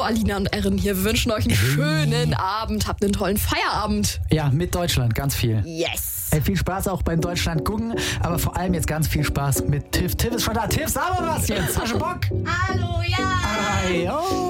Alina und Erin hier. Wir wünschen euch einen schönen Abend. Habt einen tollen Feierabend. Ja, mit Deutschland, ganz viel. Yes. Ey, viel Spaß auch beim Deutschland gucken, aber vor allem jetzt ganz viel Spaß mit Tiff. Tiff ist schon da. Tiff, sag mal was jetzt. Hast du Bock? Hallo, ja. Ei, oh.